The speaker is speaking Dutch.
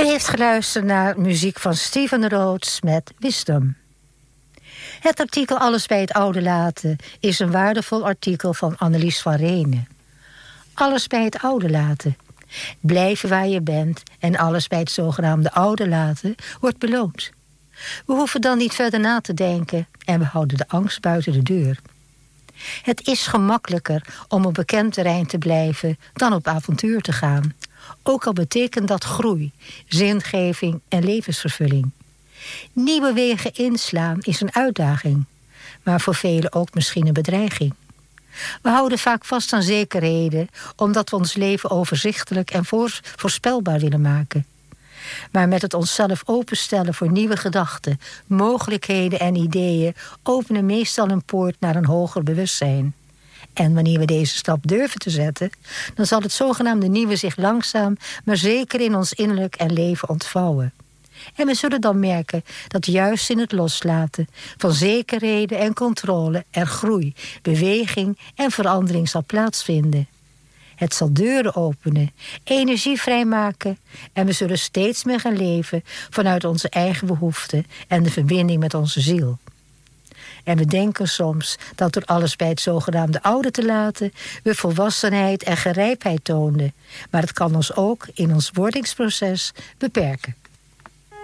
heeft geluisterd naar muziek van Steven Rhodes met Wisdom. Het artikel Alles bij het oude laten is een waardevol artikel van Annelies van Renen. Alles bij het oude laten. Blijven waar je bent en alles bij het zogenaamde oude laten wordt beloond. We hoeven dan niet verder na te denken en we houden de angst buiten de deur. Het is gemakkelijker om op bekend terrein te blijven dan op avontuur te gaan. Ook al betekent dat groei, zingeving en levensvervulling. Nieuwe wegen inslaan is een uitdaging, maar voor velen ook misschien een bedreiging. We houden vaak vast aan zekerheden, omdat we ons leven overzichtelijk en voorspelbaar willen maken. Maar met het onszelf openstellen voor nieuwe gedachten, mogelijkheden en ideeën openen meestal een poort naar een hoger bewustzijn. En wanneer we deze stap durven te zetten, dan zal het zogenaamde nieuwe zich langzaam, maar zeker in ons innerlijk en leven ontvouwen. En we zullen dan merken dat juist in het loslaten van zekerheden en controle er groei, beweging en verandering zal plaatsvinden. Het zal deuren openen, energie vrijmaken en we zullen steeds meer gaan leven vanuit onze eigen behoeften en de verbinding met onze ziel. En we denken soms dat door alles bij het zogenaamde oude te laten we volwassenheid en gerijpheid toonden, maar het kan ons ook in ons wordingsproces beperken.